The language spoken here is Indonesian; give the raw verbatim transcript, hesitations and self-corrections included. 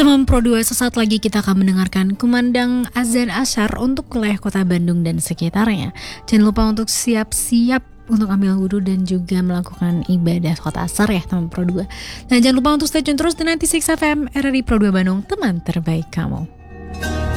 Teman Pro dua, sesaat lagi kita akan mendengarkan kumandang azan asyar untuk wilayah kota Bandung dan sekitarnya. Jangan lupa untuk siap-siap untuk ambil wudhu dan juga melakukan ibadah sholat asar ya teman Pro dua. Dan jangan lupa untuk stay tune terus di sembilan puluh enam F M R R I Pro dua Bandung, teman terbaik kamu.